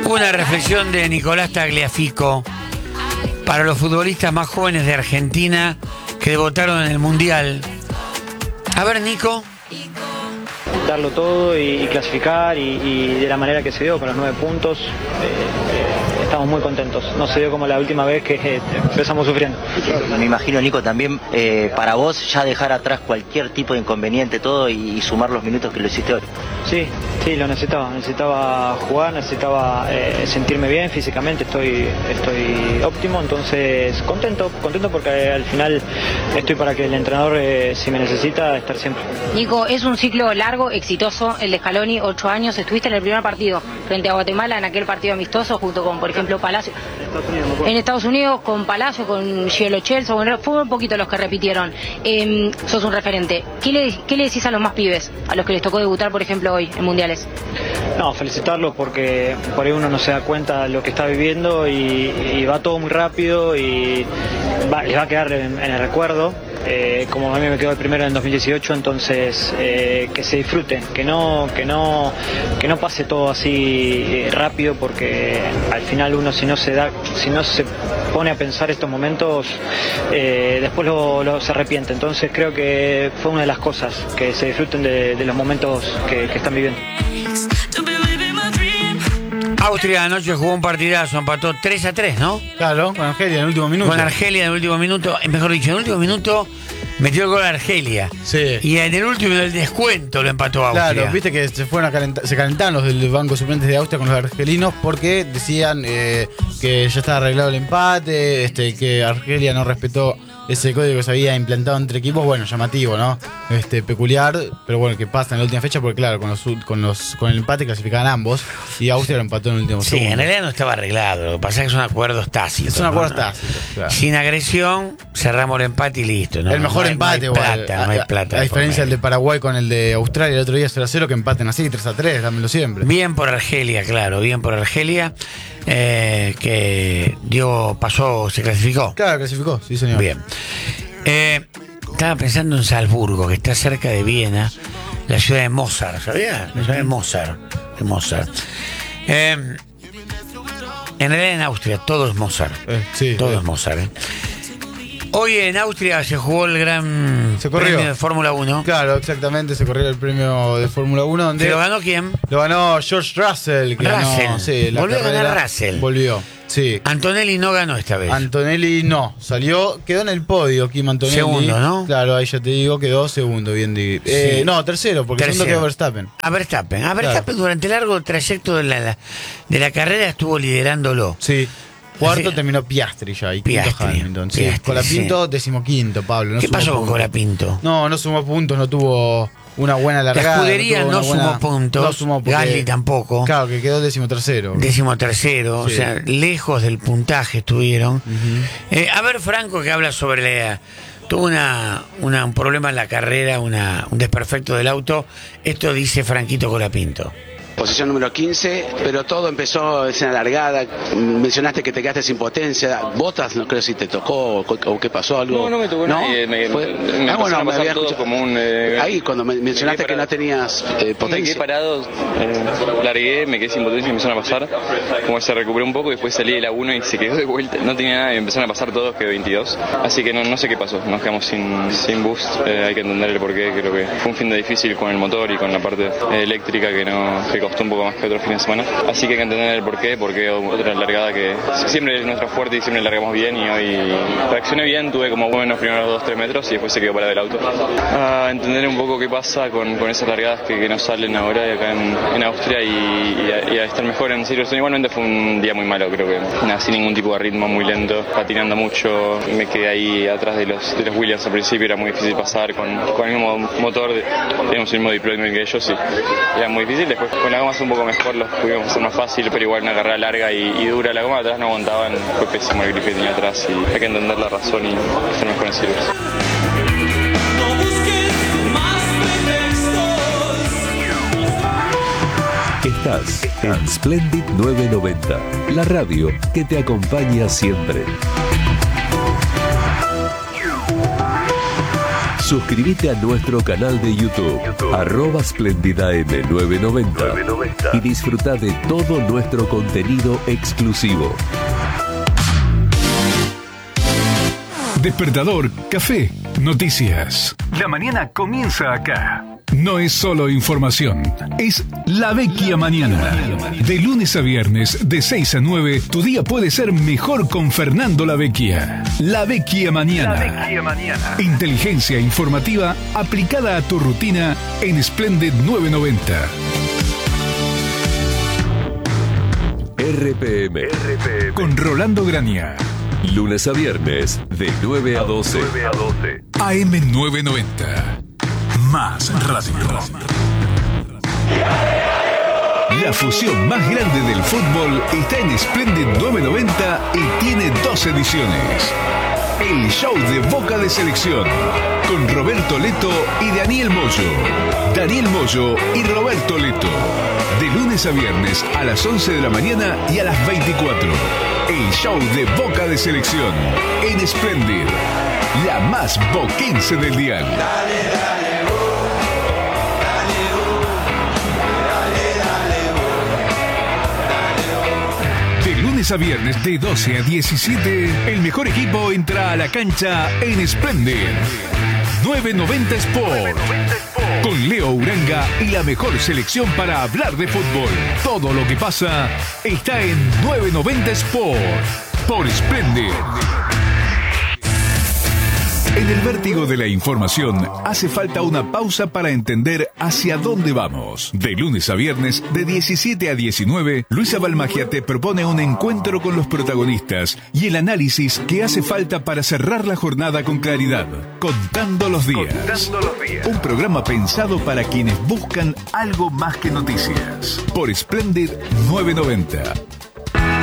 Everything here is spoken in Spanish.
Una reflexión de Nicolás Tagliafico para los futbolistas más jóvenes de Argentina que debutaron en el Mundial. A ver, Nico. Darlo todo y clasificar y de la manera que se dio, con los 9 puntos, estamos muy contentos. No se dio como la última vez que empezamos sufriendo. Me imagino, Nico, también para vos ya dejar atrás cualquier tipo de inconveniente, todo y sumar los minutos que lo hiciste hoy. Sí, lo necesitaba jugar, necesitaba sentirme bien físicamente, estoy óptimo, entonces contento porque al final estoy para que el entrenador, si me necesita, estar siempre. Nico, es un ciclo largo, exitoso, el de Scaloni, 8 años, estuviste en el primer partido frente a Guatemala, en aquel partido amistoso, junto con, por ejemplo, Palacio. En Estados Unidos, con Palacio, con Gielo Chelsea, fue un poquito los que repitieron. Sos un referente. ¿Qué le decís a los más pibes, a los que les tocó debutar, por ejemplo, hoy en Mundiales? No, felicitarlos porque por ahí uno no se da cuenta de lo que está viviendo y va todo muy rápido y les va a quedar en el recuerdo. Como a mí me quedó el primero en 2018, entonces que se disfruten, que no pase todo así rápido, porque al final uno si no se pone a pensar estos momentos, después se arrepiente. Entonces creo que fue una de las cosas, que se disfruten de los momentos que están viviendo. Austria anoche jugó un partidazo, empató 3-3, ¿no? Claro, con Argelia en el último minuto. Con Argelia en el último minuto, mejor dicho, en el último minuto metió el gol a Argelia. Sí. Y en el último del descuento lo empató Austria. Claro, viste que se calentaron los del banco suplentes de Austria con los argelinos porque decían que ya estaba arreglado el empate, que Argelia no respetó ese código que se había implantado entre equipos. Bueno, llamativo, ¿no? Peculiar, pero bueno, que pasa en la última fecha porque claro, con el empate clasificaban ambos y Austria lo empató en el último segundo. Sí, en realidad no estaba arreglado, lo que pasa es que son acuerdos tácitos. Son acuerdos tácitos, claro. Sin agresión, cerramos el empate y listo, ¿no? El mejor empate, no hay plata. A diferencia del de Paraguay con el de Australia el otro día 0-0, que empaten así, 3-3, dámelo siempre. Bien por Argelia, claro, bien por Argelia, que se clasificó. Claro, clasificó, sí señor. Bien. Estaba pensando en Salzburgo, que está cerca de Viena, la ciudad de Mozart, ¿sabías? La ciudad de Mozart. En realidad en Austria todo es Mozart. Sí, todo es Mozart. Hoy en Austria se jugó el gran premio de Fórmula 1. Claro, exactamente, se corrió el premio de Fórmula 1. Donde ¿Lo ganó quién? Lo ganó George Russell. Volvió a ganar Russell. Volvió, sí. Antonelli no ganó esta vez. Antonelli no, quedó en el podio Kim Antonelli. Segundo, ¿no? Claro, ahí ya te digo, quedó segundo, bien digo. Sí. No, tercero, porque segundo quedó Verstappen. A Verstappen durante el largo trayecto de la carrera estuvo liderándolo. Sí. Cuarto terminó Piastri ya, y quinto Hamilton. Sí, Colapinto, 15º, Pablo. ¿Qué pasó con Colapinto? No sumó puntos, no tuvo una buena largada. La escudería no sumó puntos. No sumó porque, Gasly tampoco. Claro, que quedó 13º. 13º, sí. O sea, lejos del puntaje estuvieron. A ver, Franco, que habla sobre tuvo un problema en la carrera, un desperfecto del auto. Esto dice Franquito Colapinto. Posición número 15, pero todo empezó en la largada. Mencionaste que te quedaste sin potencia. Botas, no creo si te tocó o qué pasó algo. No me tocó nadie. Me había escuchado como un... ahí, cuando mencionaste que no tenías potencia. Me quedé parado, largué, me quedé sin potencia y me empezaron a pasar. Como se recuperó un poco y después salí de la 1 y se quedó de vuelta. No tenía nada y empezaron a pasar todos, quedó 22. Así que no sé qué pasó. Nos quedamos sin boost. Hay que entender el porqué. Creo que fue un fin de difícil con el motor y con la parte eléctrica que costó un poco más que otro fin de semana, así que hay que entender el porqué, porque otra largada que siempre es nuestra fuerte y siempre largamos bien, y hoy reaccioné bien, tuve como buenos primeros 2-3 metros y después se quedó parado el auto. A entender un poco qué pasa con esas largadas que no salen ahora acá en Austria y a estar mejor en Silverstone. Igualmente fue un día muy malo, creo que sin ningún tipo de ritmo, muy lento, patinando mucho, y me quedé ahí atrás de los Williams al principio, era muy difícil pasar con el mismo motor, teníamos el mismo deployment que ellos y era muy difícil. Después con la goma un poco mejor, los pudimos hacer más fácil, pero igual una carrera larga y dura. La goma de atrás no aguantaban, fue pésimo el grip que tenía atrás y hay que entender la razón y ser mejor en Silverstone. Estás en Splendid 990, la radio que te acompaña siempre. Suscríbete a nuestro canal de YouTube, @SplendidAM990 y disfruta de todo nuestro contenido exclusivo. Despertador, café, noticias. La mañana comienza acá. No es solo información, es La Vecchia Mañana. De lunes a viernes, de 6 a 9, tu día puede ser mejor con Fernando La Vecchia. La Vecchia Mañana. Inteligencia informativa aplicada a tu rutina en Splendid 990. RPM. Con Rolando Graña. Lunes a viernes, de 9 a 12. AM 990. Más radio. La fusión más grande del fútbol está en Splendid 990 y tiene 2 ediciones. El show de Boca de Selección, con Roberto Leto y Daniel Moyo. Daniel Moyo y Roberto Leto. De lunes a viernes a las 11 de la mañana y a las 24. El show de Boca de Selección en Splendid, la más boquense del dial. De lunes a viernes de 12 a 17, el mejor equipo entra a la cancha en Splendid 990 Sport. Con Leo Uranga y la mejor selección para hablar de fútbol. Todo lo que pasa está en 990 Sport por Splendid. En el vértigo de la información hace falta una pausa para entender hacia dónde vamos. De lunes a viernes, de 17 a 19, Luisa Balmagia te propone un encuentro con los protagonistas y el análisis que hace falta para cerrar la jornada con claridad. Contando los días. Un programa pensado para quienes buscan algo más que noticias. Por Splendid 990.